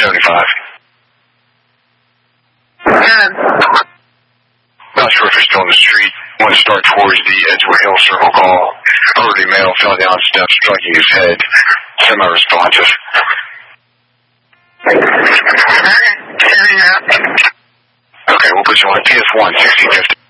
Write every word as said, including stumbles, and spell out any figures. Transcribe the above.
seventy-five. Um, Not sure if you're still in the street. Want to start towards the Edgewood Hill Circle call. Early male fell down steps, striking his head. Semi-responsive. alright, setting up. Okay, we'll put you on P S one, sixty fifty.